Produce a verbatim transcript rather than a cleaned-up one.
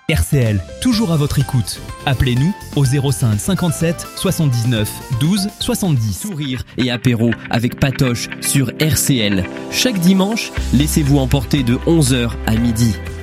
R C L, toujours à votre écoute. Appelez-nous au zéro cinq cinquante-sept soixante-dix-neuf douze soixante-dix. Sourire et apéro avec Patoche sur R C L. Chaque dimanche, laissez-vous emporter de onze heures à midi.